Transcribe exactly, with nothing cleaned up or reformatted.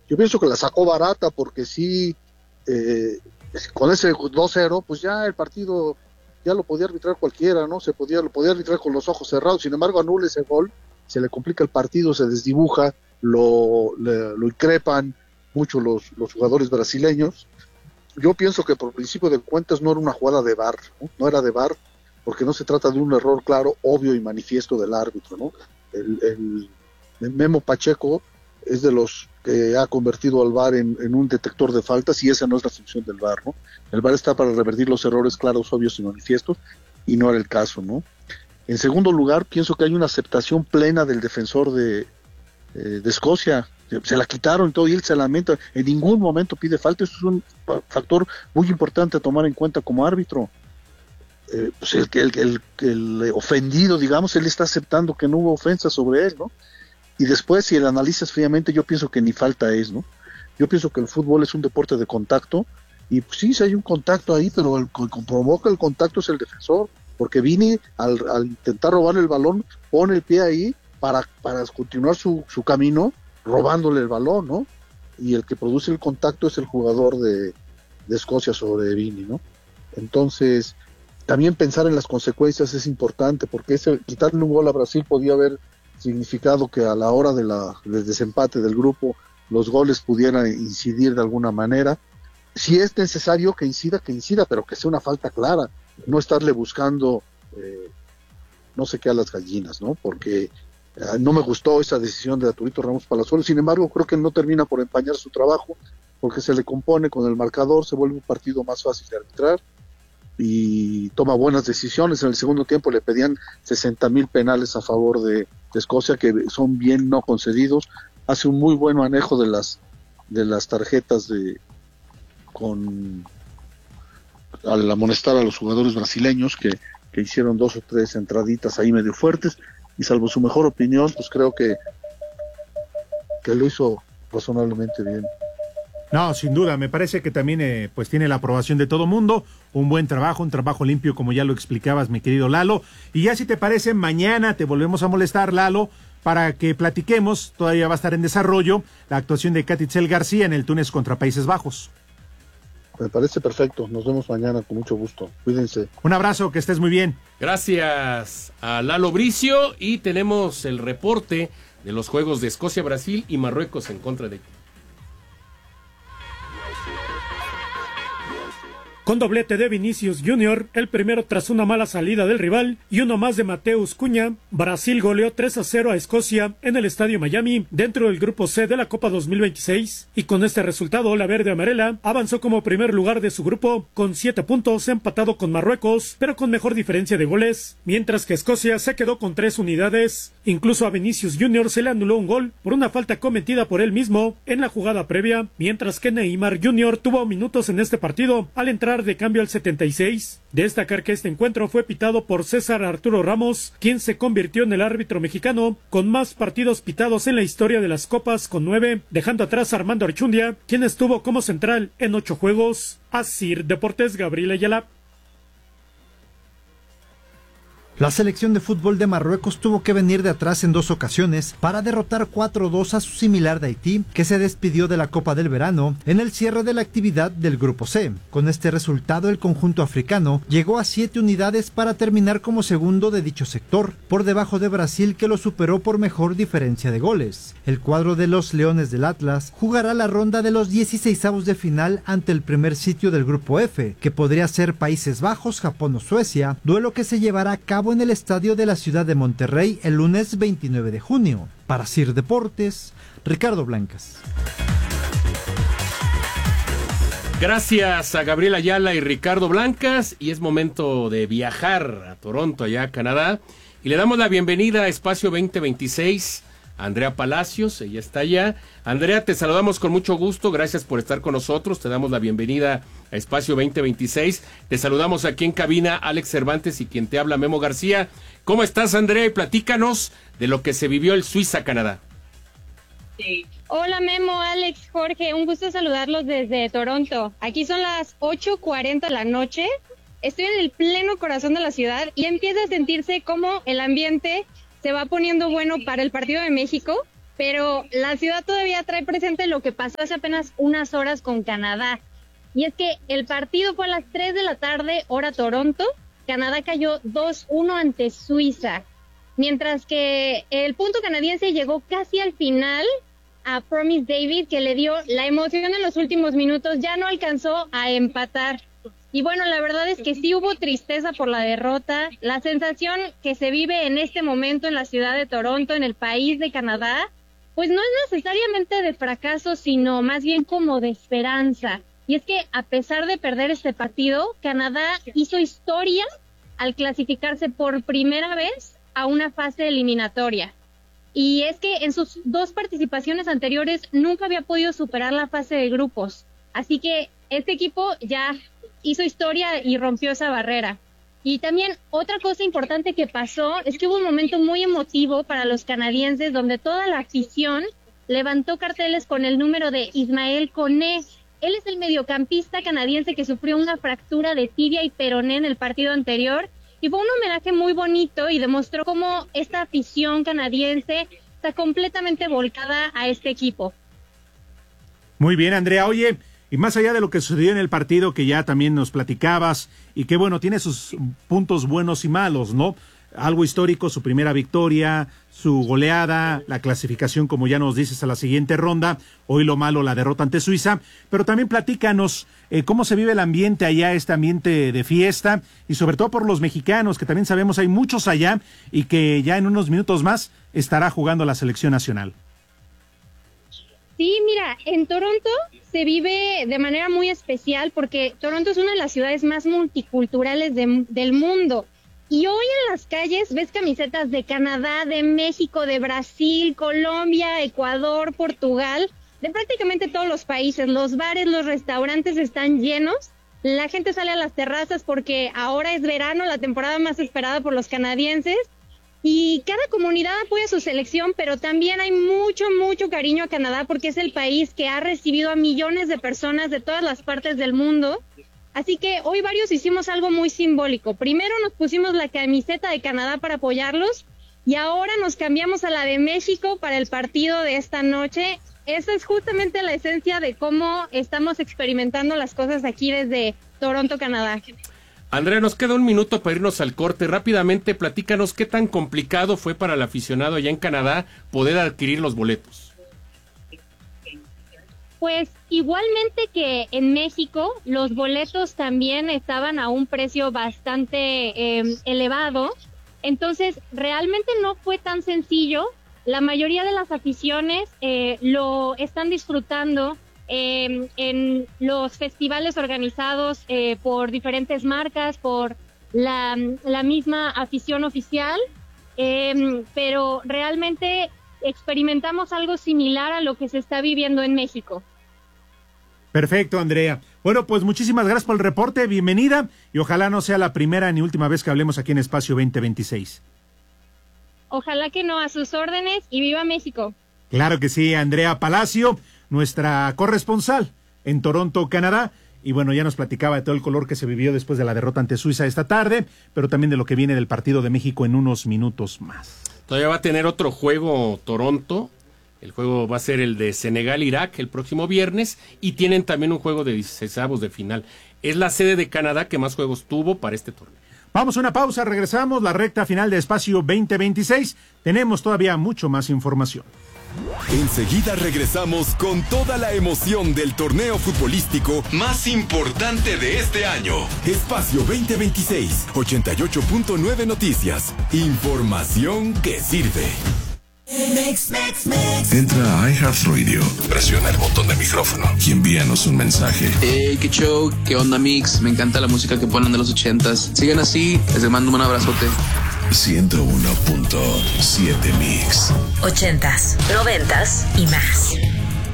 Yo pienso que la sacó barata porque sí, eh, con ese dos cero, pues ya el partido ya lo podía arbitrar cualquiera, ¿no? Se podía, lo podía arbitrar con los ojos cerrados. Sin embargo, anula ese gol, se le complica el partido, se desdibuja, lo, le, lo increpan mucho los, los jugadores brasileños. Yo pienso que por principio de cuentas no era una jugada de V A R, ¿no? No era de V A R, porque no se trata de un error claro, obvio y manifiesto del árbitro, ¿no? El, el, el Memo Pacheco es de los que ha convertido al V A R en, en un detector de faltas, y esa no es la función del V A R, ¿no? El V A R está para revertir los errores claros, obvios y manifiestos, y no era el caso, ¿no? En segundo lugar, pienso que hay una aceptación plena del defensor de, eh, de Escocia. Se la quitaron todo y él se lamenta, en ningún momento pide falta. Eso es un factor muy importante a tomar en cuenta como árbitro. Eh, pues el, el, el, el ofendido, digamos, él está aceptando que no hubo ofensa sobre él, ¿no? Y después, si el analizas fríamente, yo pienso que ni falta es, ¿no? Yo pienso que el fútbol es un deporte de contacto, y pues, sí, sí hay un contacto ahí, pero el que provoca el contacto es el defensor, porque Vini, al, al intentar robar el balón, pone el pie ahí para, para continuar su, su camino, robándole el balón, ¿no? Y el que produce el contacto es el jugador de, de Escocia sobre Vini, ¿no? Entonces, también pensar en las consecuencias es importante, porque ese, quitarle un gol a Brasil podía haber significado que a la hora de la, del desempate del grupo los goles pudieran incidir de alguna manera. Si es necesario que incida, que incida, pero que sea una falta clara, no estarle buscando eh, no sé qué a las gallinas, ¿no? Porque Uh, no me gustó esa decisión de Arturito Ramos Palazuelos. Sin embargo, creo que no termina por empañar su trabajo, porque se le compone con el marcador, se vuelve un partido más fácil de arbitrar y toma buenas decisiones. En el segundo tiempo le pedían sesenta mil penales a favor de, de Escocia, que son bien no concedidos. Hace un muy buen manejo de las de las tarjetas de con al amonestar a los jugadores brasileños que, que hicieron dos o tres entraditas ahí medio fuertes. Y salvo su mejor opinión, pues creo que, que lo hizo razonablemente bien. No, sin duda, me parece que también eh, pues tiene la aprobación de todo mundo, un buen trabajo, un trabajo limpio, como ya lo explicabas, mi querido Lalo. Y ya si te parece, mañana te volvemos a molestar, Lalo, para que platiquemos, todavía va a estar en desarrollo, la actuación de Catitzel García en el Túnez contra Países Bajos. Me parece perfecto, nos vemos mañana con mucho gusto, cuídense. Un abrazo, que estés muy bien. Gracias a Lalo Bricio, y tenemos el reporte de los juegos de Escocia, Brasil y Marruecos en contra de... Con doblete de Vinicius Junior, el primero tras una mala salida del rival y uno más de Mateus Cunha, Brasil goleó tres a cero a Escocia en el Estadio Miami dentro del Grupo C de la Copa dos mil veintiséis, y con este resultado la verde amarela avanzó como primer lugar de su grupo con siete puntos, empatado con Marruecos, pero con mejor diferencia de goles, mientras que Escocia se quedó con tres unidades. Incluso a Vinicius Junior se le anuló un gol por una falta cometida por él mismo en la jugada previa, mientras que Neymar Junior tuvo minutos en este partido al entrar de cambio al setenta y seis. Destacar que este encuentro fue pitado por César Arturo Ramos, quien se convirtió en el árbitro mexicano con más partidos pitados en la historia de las copas, con nueve, dejando atrás a Armando Archundia, quien estuvo como central en ocho juegos. Asir Deportes, Gabriel Ayala. La selección de fútbol de Marruecos tuvo que venir de atrás en dos ocasiones para derrotar cuatro dos a su similar de Haití, que se despidió de la Copa del Verano en el cierre de la actividad del Grupo C. Con este resultado, el conjunto africano llegó a siete unidades para terminar como segundo de dicho sector, por debajo de Brasil, que lo superó por mejor diferencia de goles. El cuadro de los Leones del Atlas jugará la ronda de los dieciseisavos de final ante el primer sitio del Grupo F, que podría ser Países Bajos, Japón o Suecia, duelo que se llevará a cabo en el estadio de la ciudad de Monterrey el lunes veintinueve de junio. Para Sir Deportes, Ricardo Blancas. Gracias a Gabriel Ayala y Ricardo Blancas, y es momento de viajar a Toronto, allá a Canadá, y le damos la bienvenida a Espacio veinte veintiséis a Andrea Palacios, ella está allá. Andrea, te saludamos con mucho gusto, gracias por estar con nosotros, te damos la bienvenida a Espacio veinte veintiséis, te saludamos aquí en cabina Alex Cervantes y quien te habla Memo García. ¿Cómo estás, Andrea? Y platícanos de lo que se vivió en Suiza, Canadá. Sí. Hola Memo, Alex, Jorge, un gusto saludarlos desde Toronto. Aquí son las ocho cuarenta de la noche, estoy en el pleno corazón de la ciudad y empieza a sentirse como el ambiente se va poniendo bueno para el partido de México. pero la ciudad todavía trae presente lo que pasó hace apenas unas horas con Canadá. Y es que el partido fue a las tres de la tarde, hora Toronto. Canadá cayó dos uno ante Suiza. Mientras que el punto canadiense llegó casi al final a Promise David, que le dio la emoción en los últimos minutos, ya no alcanzó a empatar. Y bueno, la verdad es que sí hubo tristeza por la derrota. La sensación que se vive en este momento en la ciudad de Toronto, en el país de Canadá, pues no es necesariamente de fracaso, sino más bien como de esperanza. Y es que a pesar de perder este partido, Canadá hizo historia al clasificarse por primera vez a una fase eliminatoria. Y es que en sus dos participaciones anteriores nunca había podido superar la fase de grupos. Así que este equipo ya hizo historia y rompió esa barrera. Y también otra cosa importante que pasó es que hubo un momento muy emotivo para los canadienses donde toda la afición levantó carteles con el número de Ismael Koné. Él es el mediocampista canadiense que sufrió una fractura de tibia y peroné en el partido anterior y fue un homenaje muy bonito y demostró cómo esta afición canadiense está completamente volcada a este equipo. Muy bien, Andrea. Oye, y más allá de lo que sucedió en el partido que ya también nos platicabas y que bueno, tiene sus puntos buenos y malos, ¿no? Algo histórico, su primera victoria, su goleada, la clasificación, como ya nos dices, a la siguiente ronda. Hoy lo malo, la derrota ante Suiza. Pero también platícanos eh, cómo se vive el ambiente allá, este ambiente de fiesta, y sobre todo por los mexicanos, que también sabemos hay muchos allá y que ya en unos minutos más estará jugando la selección nacional. Sí, mira, en Toronto se vive de manera muy especial porque Toronto es una de las ciudades más multiculturales de, del mundo. Y hoy en las calles ves camisetas de Canadá, de México, de Brasil, Colombia, Ecuador, Portugal, de prácticamente todos los países. Los bares, los restaurantes están llenos. La gente sale a las terrazas porque ahora es verano, la temporada más esperada por los canadienses. Y cada comunidad apoya a su selección, pero también hay mucho, mucho cariño a Canadá porque es el país que ha recibido a millones de personas de todas las partes del mundo. Así que hoy varios hicimos algo muy simbólico. Primero nos pusimos la camiseta de Canadá para apoyarlos y ahora nos cambiamos a la de México para el partido de esta noche. Esa es justamente la esencia de cómo estamos experimentando las cosas aquí desde Toronto, Canadá. Andrea, nos queda un minuto para irnos al corte. Rápidamente, platícanos qué tan complicado fue para el aficionado allá en Canadá poder adquirir los boletos. Pues igualmente que en México, los boletos también estaban a un precio bastante eh, elevado. Entonces, realmente no fue tan sencillo. La mayoría de las aficiones eh, lo están disfrutando Eh, en los festivales organizados eh, por diferentes marcas, por la, la misma afición oficial, eh, pero realmente experimentamos algo similar a lo que se está viviendo en México. Perfecto, Andrea. Bueno, pues muchísimas gracias por el reporte, bienvenida, y ojalá no sea la primera ni última vez que hablemos aquí en Espacio veinte veintiséis. Ojalá que no, a sus órdenes, y viva México. Claro que sí, Andrea Palacio, nuestra corresponsal en Toronto, Canadá, y bueno, ya nos platicaba de todo el color que se vivió después de la derrota ante Suiza esta tarde, pero también de lo que viene del partido de México en unos minutos más. Todavía va a tener otro juego Toronto, el juego va a ser el de Senegal-Irak el próximo viernes, y tienen también un juego de dieciseisavos de final. Es la sede de Canadá que más juegos tuvo para este torneo. Vamos a una pausa, regresamos, la recta final de Espacio veinte veintiséis, tenemos todavía mucho más información. Enseguida regresamos con toda la emoción del torneo futbolístico más importante de este año. Espacio veinte veintiséis, ochenta y ocho punto nueve Noticias. Información que sirve. Mix, mix, mix. Entra a iHeartRadio, presiona el botón de micrófono y envíanos un mensaje. Hey, qué show, qué onda Mix, me encanta la música que ponen de los ochentas. Sigan así, les mando un abrazote. ciento uno punto siete Mix. Ochentas, noventas y más.